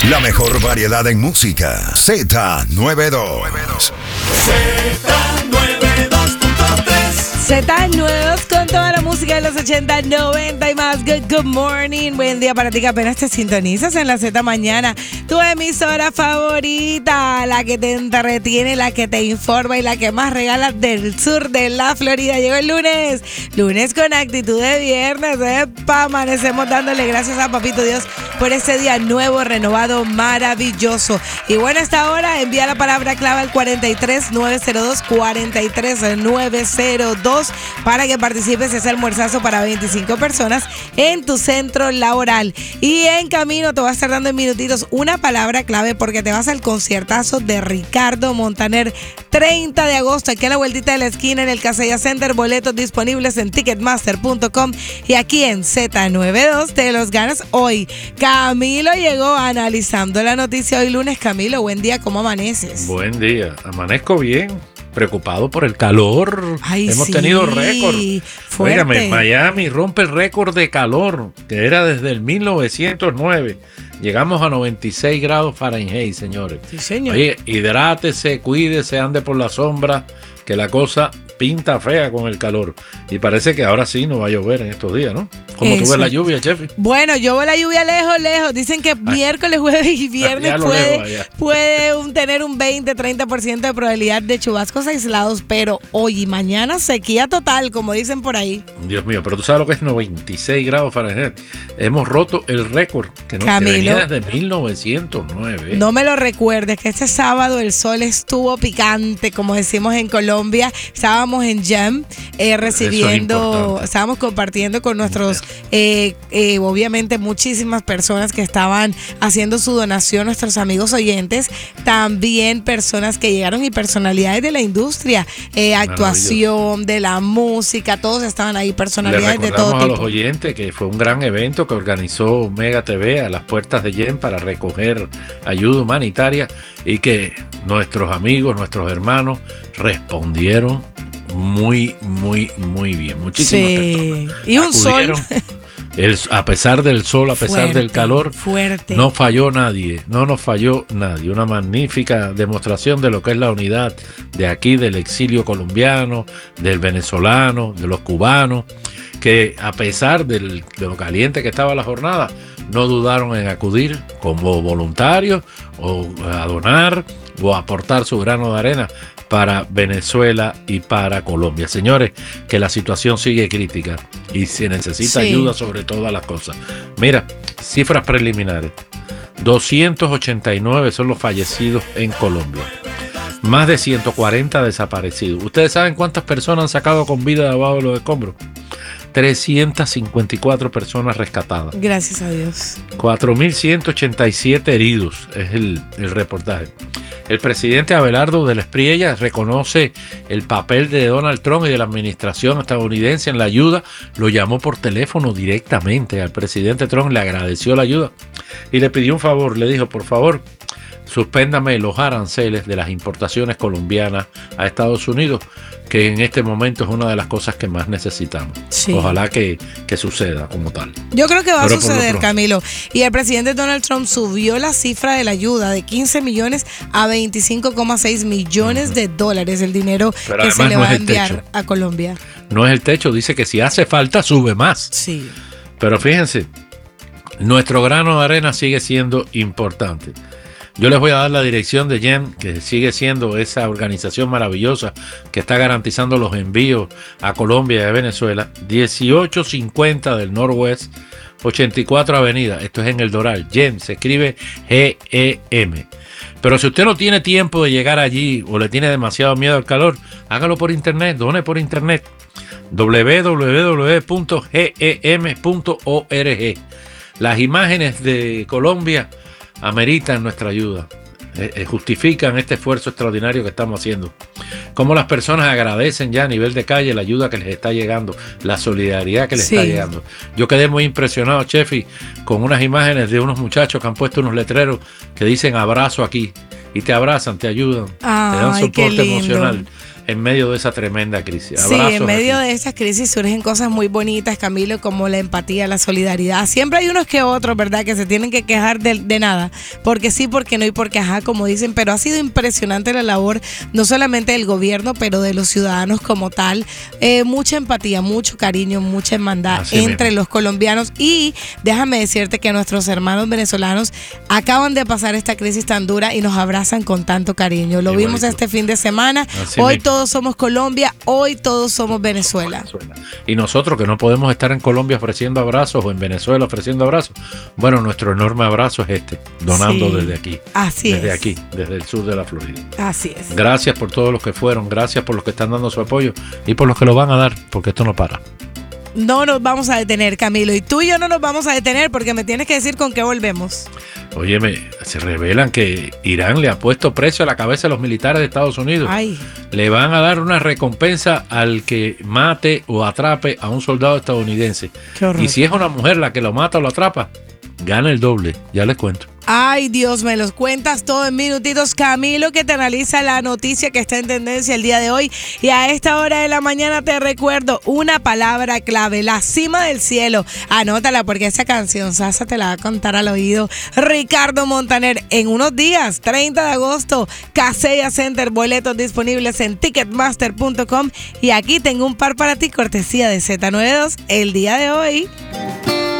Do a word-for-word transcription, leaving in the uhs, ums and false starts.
La mejor variedad en música. Z noventa y dos. Z noventa y dos punto tres. Z noventa y dos con toda la música de los ochenta, noventa y más. Good, good morning. Buen día para ti que apenas te sintonizas en la Z Mañana. Tu emisora favorita, la que te entretiene, la que te informa y la que más regala del sur de la Florida. Llegó el lunes. Lunes con actitud de viernes. Epa, amanecemos dándole gracias a Papito Dios por ese día nuevo, renovado, maravilloso. Y bueno, a esta hora envía la palabra clave al cuarenta y tres, nueve cero dos, cuarenta y tres, nueve cero dos para que participes de ese almuerzazo para veinticinco personas en tu centro laboral. Y en camino te voy a estar dando en minutitos una palabra clave porque te vas al conciertazo de Ricardo Montaner, treinta de agosto, aquí a la vueltita de la esquina en el Casella Center. Boletos disponibles en ticketmaster punto com y aquí en Z noventa y dos te los ganas hoy. Camilo llegó analizando la noticia hoy lunes. Camilo, buen día, ¿cómo amaneces? Buen día, amanezco bien, preocupado por el calor. Ay, Hemos sí, tenido récord. fuerte. Óigame, Miami rompe el récord de calor, que era desde el mil novecientos nueve. Llegamos a noventa y seis grados Fahrenheit, señores. Sí, señor. Oye, hidrátese, cuídese, ande por la sombra, que la cosa pinta fea con el calor. Y parece que ahora sí no va a llover en estos días, ¿no? ¿Cómo Eso. tú ves la lluvia, Chefi? Bueno, yo veo la lluvia lejos, lejos. Dicen que miércoles, jueves y viernes ya lo puede, leo allá. puede un, tener un veinte, treinta por ciento de probabilidad de chubascos aislados, pero hoy y mañana sequía total, como dicen por ahí. Dios mío, pero tú sabes lo que es noventa y seis grados Fahrenheit. Hemos roto el récord que, no, que Camilo, venía desde mil novecientos nueve. No me lo recuerdes, que este sábado el sol estuvo picante, como decimos en Colombia. Estábamos en Jam, eh, recibiendo, estábamos compartiendo con nuestros, eh, eh, obviamente, muchísimas personas que estaban haciendo su donación, nuestros amigos oyentes, también personas que llegaron y personalidades de la industria, eh, actuación, de la música, todos estaban ahí, personalidades de todo tipo. Le recordamos a los oyentes que fue un gran evento que organizó Mega T V a las puertas de Yen para recoger ayuda humanitaria y que nuestros amigos, nuestros hermanos respondieron muy, muy, muy bien. Muchísimas sí. personas Y un acudieron. sol. El, a pesar del sol, a pesar Fuerte, del calor, fuerte. no falló nadie, no nos falló nadie. Una magnífica demostración de lo que es la unidad de aquí, del exilio colombiano, del venezolano, de los cubanos, que a pesar del, de lo caliente que estaba la jornada, no dudaron en acudir como voluntarios o a donar o a aportar su grano de arena para Venezuela y para Colombia. Señores, que la situación sigue crítica y se necesita sí. ayuda sobre todas las cosas. Mira, cifras preliminares. doscientos ochenta y nueve son los fallecidos en Colombia. Más de ciento cuarenta desaparecidos. ¿Ustedes saben cuántas personas han sacado con vida de abajo de los escombros? trescientas cincuenta y cuatro personas rescatadas. Gracias a Dios. cuatro mil ciento ochenta y siete heridos es el, el reportaje. El presidente Abelardo de la Espriella reconoce el papel de Donald Trump y de la administración estadounidense en la ayuda. Lo llamó por teléfono directamente al presidente Trump, le agradeció la ayuda y le pidió un favor. Le dijo, por favor, suspéndame los aranceles de las importaciones colombianas a Estados Unidos, que en este momento es una de las cosas que más necesitamos. Sí. Ojalá que, que suceda como tal. Yo creo que va Pero a suceder, Camilo. Y el presidente Donald Trump subió la cifra de la ayuda de quince millones a veinticinco coma seis millones uh-huh. de dólares, el dinero Pero que se le va no a enviar a Colombia. No es el techo, dice que si hace falta sube más. Sí. Pero fíjense, nuestro grano de arena sigue siendo importante. Yo les voy a dar la dirección de Yen, que sigue siendo esa organización maravillosa que está garantizando los envíos a Colombia y a Venezuela. dieciocho cincuenta del Northwest, ochenta y cuatro Avenida. Esto es en El Doral. Yen se escribe G E M. Pero si usted no tiene tiempo de llegar allí o le tiene demasiado miedo al calor, hágalo por internet, done por internet. doble u doble u doble u punto g e m punto org. Las imágenes de Colombia ameritan nuestra ayuda, eh, eh, justifican este esfuerzo extraordinario que estamos haciendo. Cómo las personas agradecen ya a nivel de calle la ayuda que les está llegando, la solidaridad que les sí. está llegando. Yo quedé muy impresionado, Chefi, con unas imágenes de unos muchachos que han puesto unos letreros que dicen abrazo aquí, y te abrazan, te ayudan, Ay, te dan soporte emocional. en medio de esa tremenda crisis. Sí, Abrazos en medio aquí. de esas crisis surgen cosas muy bonitas, Camilo, como la empatía, la solidaridad. Siempre hay unos que otros, ¿verdad?, que se tienen que quejar de, de nada, porque sí, porque no y porque ajá, como dicen, pero ha sido impresionante la labor, no solamente del gobierno, pero de los ciudadanos como tal. Eh, mucha empatía, mucho cariño, mucha hermandad Así entre mismo. los colombianos, y déjame decirte que nuestros hermanos venezolanos acaban de pasar esta crisis tan dura y nos abrazan con tanto cariño. Lo Igualito. vimos este fin de semana. Así Hoy mismo. todos somos Colombia, hoy todos somos Venezuela. Y nosotros que no podemos estar en Colombia ofreciendo abrazos o en Venezuela ofreciendo abrazos, bueno, nuestro enorme abrazo es este, donando Sí, desde aquí. así desde es. aquí, desde el sur de la Florida. Así es. Gracias por todos los que fueron, gracias por los que están dando su apoyo y por los que lo van a dar, porque esto no para. No nos vamos a detener, Camilo. Y tú y yo no nos vamos a detener porque me tienes que decir con qué volvemos. Óyeme, se revelan que Irán le ha puesto precio a la cabeza de los militares de Estados Unidos. Ay, Le van a dar una recompensa al que mate o atrape a un soldado estadounidense. qué horror. Y si es una mujer la que lo mata o lo atrapa, gana el doble, ya les cuento. Ay, Dios, me los cuentas todo en minutitos. Camilo, que te analiza la noticia que está en tendencia el día de hoy. Y a esta hora de la mañana te recuerdo una palabra clave, la cima del cielo. Anótala porque esa canción Sasa te la va a contar al oído Ricardo Montaner en unos días, treinta de agosto, Casella Center, boletos disponibles en ticketmaster punto com. Y aquí tengo un par para ti, cortesía de Z noventa y dos, el día de hoy.